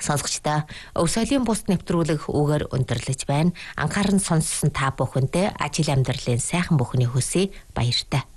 Сонсогчдоо өв соёлын бус нэвтрүүлэг үгээр өндөрлөж байна. Анхааран сонссон та бүхэндээ ажил амьдралын сайхан бүхний хүсье баяртай.